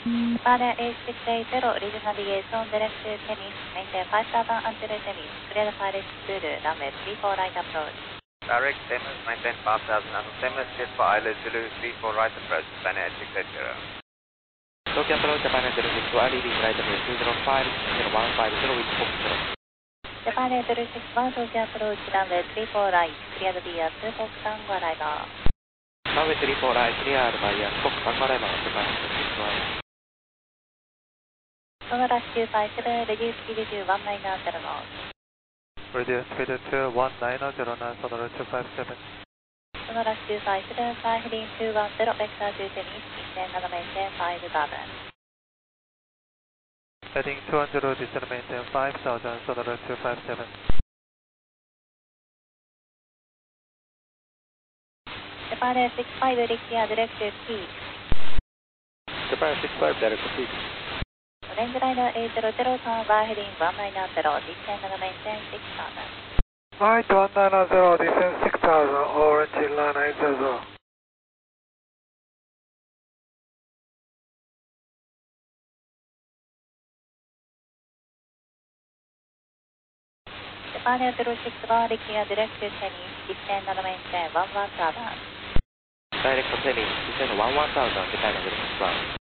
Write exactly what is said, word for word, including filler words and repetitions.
Japan eight six eight zero, Region Navigation, direct to Tennis, maintain five thousand until Tennis, clear the pilot to the runway three four right approach. Direct Tennis, maintain five thousand until Tennis, clear for island Zulu three four right approach, Japan eight six eight zero. Tokyo approach, Japan eight zero six, one leading right approach two zero five zero one five zero with Fox zero. Japan eight zero six one, Tokyo approach, runway three four right, clear the via two Fox Tango arrival. Runway three four right, clear via Fox Tango arrival, Japan eight zero six one. Sonora two five seven, reduce speed to one nine zero knots. Reduce speed to one nine zero knots, Sonora two five seven. Sonora two five seven, fly heading two one zero, vector to Tennis, descend and maintain five thousand. Heading two one zero, descend maintain five thousand, Sonora two five seven. Japan eight six five, clear direct to peak. Japan six five, direct to peak. Orange Liner eight zero zero, turn right heading one nine zero, descend and maintain six thousand. Right one nine zero, descend six thousand, Orange Line eight zero zero. Japan eight zero six one, clear direct to Tennis, descend and maintain one one thousand. Direct to Tennis, descend one one thousand, Japan eight zero six one.